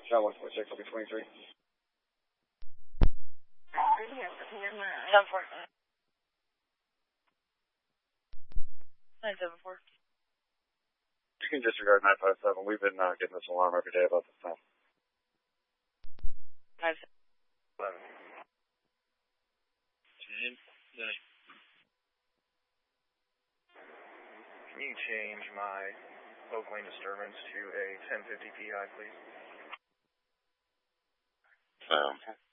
John 146, will be 23. 10-4. 974. You can disregard 957. We've been getting this alarm every day about this time. 5-7. 11. 10-9. Can you change my Oak Lane disturbance to a 1050 PI, please? So.